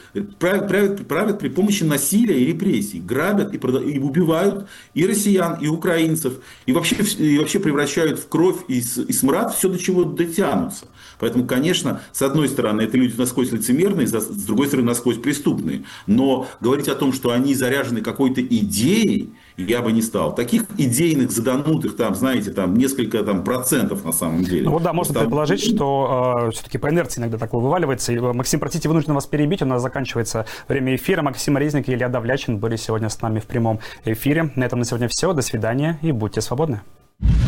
правят при помощи насилия и репрессий. Грабят и убивают и россиян, и украинцев. И вообще превращают в кровь и смрад все, до чего дотянутся. Поэтому, конечно, с одной стороны, это люди насквозь лицемерные, с другой стороны, насквозь преступные. Но говорить о том, что они заряжены какой-то идеей, я бы не стал. Таких идейных, заданутых, там, знаете, там несколько процентов на самом деле. Ну вот да, можно предположить, что все-таки по инерции иногда такое вываливается. И, Максим, простите, вынужден вас перебить, у нас заканчивается время эфира. Максим Резник и Илья Давлячин были сегодня с нами в прямом эфире. На этом на сегодня все. До свидания и будьте свободны.